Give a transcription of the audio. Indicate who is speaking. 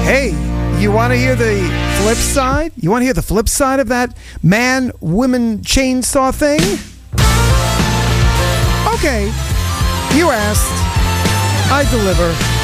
Speaker 1: Hey, you want to hear the flip side? You want to hear the flip side of that man-woman chainsaw thing? Okay, you asked. I deliver.